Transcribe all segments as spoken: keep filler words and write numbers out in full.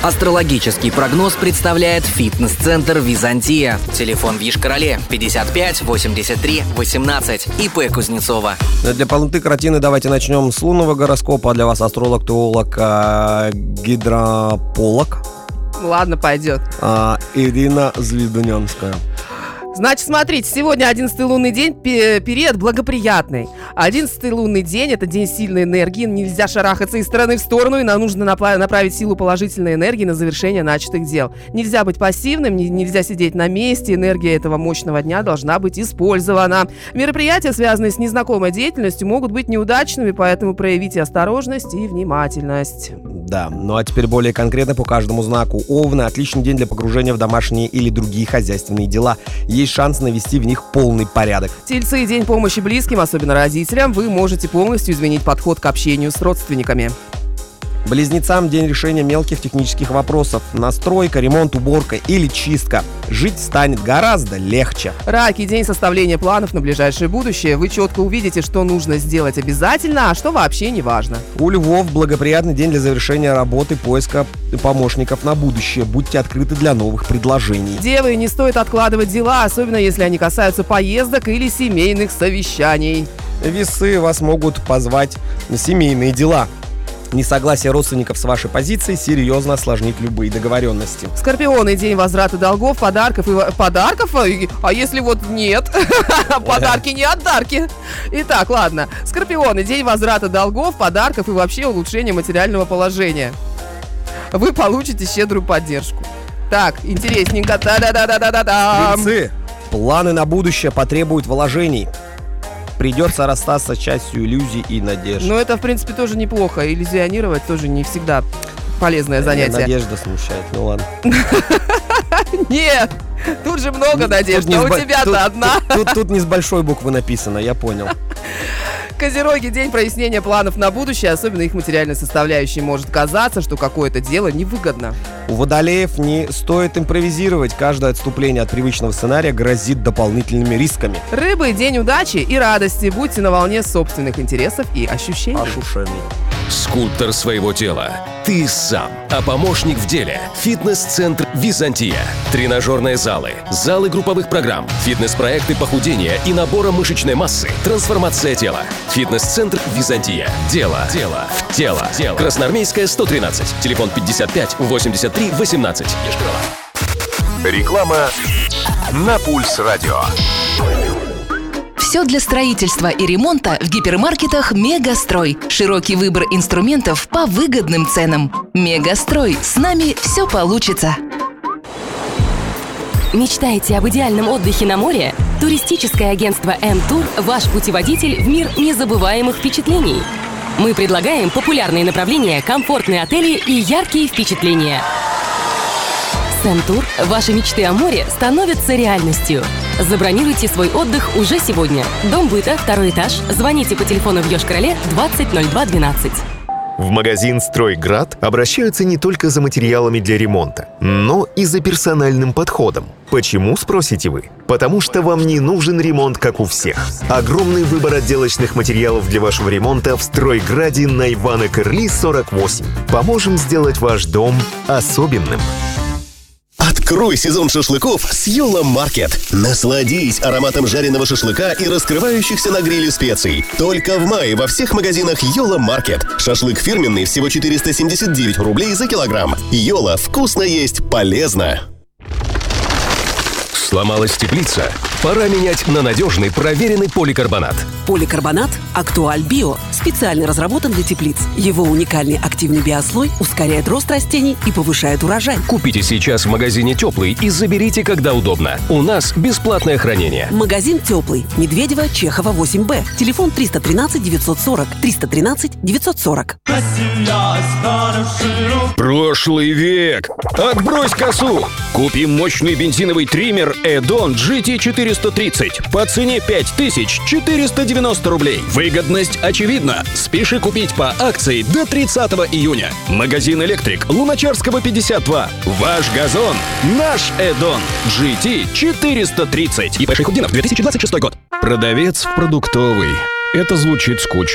Астрологический прогноз представляет фитнес-центр «Византия». Телефон в Йошкар-Оле пятьдесят пять восемьдесят три восемнадцать. ИП Кузнецова. Для полноты картины давайте начнем с лунного гороскопа. Для вас астролог, теолог, э, гидрополог. Ладно, пойдет. А, Ирина Зведуненская. Значит, смотрите, сегодня одиннадцатый лунный день, период благоприятный. одиннадцатый лунный день – это день сильной энергии, нельзя шарахаться из стороны в сторону, и нам нужно направить силу положительной энергии на завершение начатых дел. Нельзя быть пассивным, нельзя сидеть на месте, энергия этого мощного дня должна быть использована. Мероприятия, связанные с незнакомой деятельностью, могут быть неудачными, поэтому проявите осторожность и внимательность. Да, ну а теперь более конкретно по каждому знаку. Овны – отличный день для погружения в домашние или другие хозяйственные дела. Есть шанс навести в них полный порядок. Тельцы – день помощи близким, особенно родителям. Вы можете полностью изменить подход к общению с родственниками. Близнецам день решения мелких технических вопросов. Настройка, ремонт, уборка или чистка. Жить станет гораздо легче. Раки – день составления планов на ближайшее будущее. Вы четко увидите, что нужно сделать обязательно, а что вообще не важно. У львов благоприятный день для завершения работы, поиска помощников на будущее. Будьте открыты для новых предложений. Девы, не стоит откладывать дела, особенно если они касаются поездок или семейных совещаний. Весы, вас могут позвать на семейные дела. Несогласие родственников с вашей позицией серьезно осложнит любые договоренности. Скорпионы, день возврата долгов, подарков и... Подарков? А если вот нет? Подарки не отдарки. Итак, ладно. Скорпионы, день возврата долгов, подарков и вообще улучшения материального положения. Вы получите щедрую поддержку. Так, интересненько. Да-да-да-да-да-да. Тельцы, планы на будущее потребуют вложений. Придется расстаться с частью иллюзий и надежд. Ну, это, в принципе, тоже неплохо. Иллюзионировать тоже не всегда полезное занятие. Надежда смущает, ну ладно. Нет, тут же много надежд, а у тебя-то одна. Тут не с большой буквы написано, я понял. Козероги, день прояснения планов на будущее, особенно их материальной составляющей. Может казаться, что какое-то дело невыгодно. У водолеев не стоит импровизировать. Каждое отступление от привычного сценария грозит дополнительными рисками. Рыбы, день удачи и радости. Будьте на волне собственных интересов и ощущений. Ошушений. Скульптор своего тела. Ты сам. А помощник в деле. Фитнес-центр «Византия». Тренажерные залы, залы групповых программ, фитнес-проекты похудения и набора мышечной массы. Трансформация тела. Фитнес-центр «Византия». Дело. Дело. В тело. Тело. Красноармейская, сто тринадцать. Телефон пятьдесят пять восемьдесят три восемнадцать. Йошкар-Ола. Реклама на Пульс Радио. Все для строительства и ремонта в гипермаркетах «Мегастрой». Широкий выбор инструментов по выгодным ценам. «Мегастрой». С нами все получится. Мечтаете об идеальном отдыхе на море? Туристическое агентство «М-Тур» – ваш путеводитель в мир незабываемых впечатлений. Мы предлагаем популярные направления, комфортные отели и яркие впечатления. С «М-Тур» ваши мечты о море становятся реальностью. Забронируйте свой отдых уже сегодня. Дом быта, второй этаж. Звоните по телефону в Йошкар-Оле двадцать ноль два двенадцать. В магазин «Стройград» обращаются не только за материалами для ремонта, но и за персональным подходом. Почему, спросите вы? Потому что вам не нужен ремонт, как у всех. Огромный выбор отделочных материалов для вашего ремонта в «Стройграде» на Ивана Кырли, сорок восемь. Поможем сделать ваш дом особенным. Открой сезон шашлыков с Йола Маркет. Насладись ароматом жареного шашлыка и раскрывающихся на гриле специй. Только в мае во всех магазинах Йола Маркет. Шашлык фирменный всего четыреста семьдесят девять рублей за килограмм. Йола, вкусно есть, полезно. Сломалась теплица? Пора менять на надежный, проверенный поликарбонат. Поликарбонат «Актуаль Био» специально разработан для теплиц. Его уникальный активный биослой ускоряет рост растений и повышает урожай. Купите сейчас в магазине «Теплый» и заберите, когда удобно. У нас бесплатное хранение. Магазин «Теплый». Медведева, Чехова, восемь Б. Телефон триста тринадцать девятьсот сорок. триста тринадцать девятьсот сорок. Прошлый век. Отбрось косу. Купи мощный бензиновый триммер Эдон джи ти четыреста тридцать по цене пять тысяч четыреста девяносто рублей. Выгодность очевидна. Спеши купить по акции до тридцатого июня. Магазин «Электрик», Луначарского, пятьдесят два. Ваш газон, наш Эдон джи ти четыреста тридцать. ИП Шейхутдинов, две тысячи двадцать шестой год. Продавец в продуктовый. Это звучит скучно.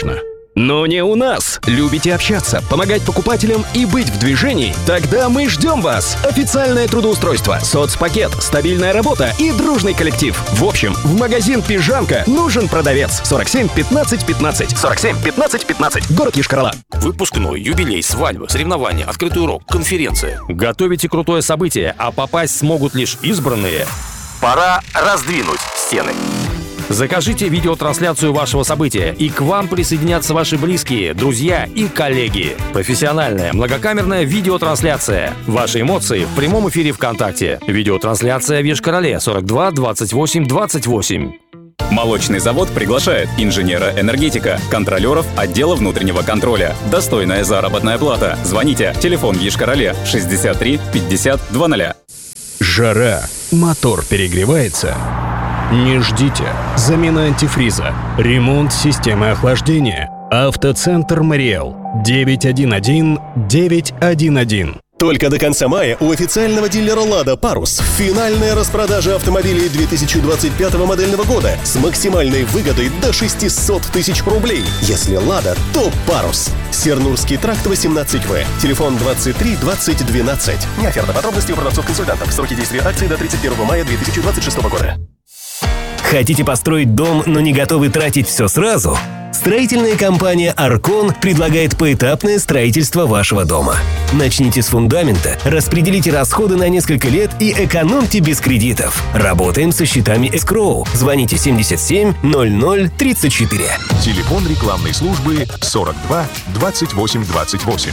Но не у нас. Любите общаться, помогать покупателям и быть в движении? Тогда мы ждем вас. Официальное трудоустройство, соцпакет, стабильная работа и дружный коллектив. В общем, в магазин «Пижамка» нужен продавец. сорок семь пятнадцать пятнадцать. сорок семь пятнадцать пятнадцать. Город Йошкар-Ола. Выпускной, юбилей, свадьба, соревнования, открытый урок, конференция. Готовите крутое событие, а попасть смогут лишь избранные? Пора раздвинуть стены. Закажите видеотрансляцию вашего события, и к вам присоединятся ваши близкие, друзья и коллеги. Профессиональная многокамерная видеотрансляция. Ваши эмоции в прямом эфире ВКонтакте. Видеотрансляция в Йошкар-Оле сорок два двадцать восемь двадцать восемь. Молочный завод приглашает инженера-энергетика, контролеров отдела внутреннего контроля. Достойная заработная плата. Звоните. Телефон в Йошкар-Оле шестьдесят три пятьдесят двадцать. Жара. Мотор перегревается. Не ждите. Замена антифриза. Ремонт системы охлаждения. Автоцентр «Мариэл». девять один один девять один один. Только до конца мая у официального дилера «Лада» «Парус» финальная распродажа автомобилей две тысячи двадцать пятого модельного года с максимальной выгодой до шестьсот тысяч рублей. Если «Лада», то «Парус». Сернурский тракт восемнадцать вэ. Телефон двадцать три двадцать двенадцать. Не оферта. Подробности у продавцов-консультантов. Сроки действия акции до тридцать первого мая две тысячи двадцать шестого года. Хотите построить дом, но не готовы тратить все сразу? Строительная компания «Аркон» предлагает поэтапное строительство вашего дома. Начните с фундамента, распределите расходы на несколько лет и экономьте без кредитов. Работаем со счетами эскроу. Звоните семьдесят семь ноль ноль тридцать четыре. Телефон рекламной службы сорок два двадцать восемь двадцать восемь.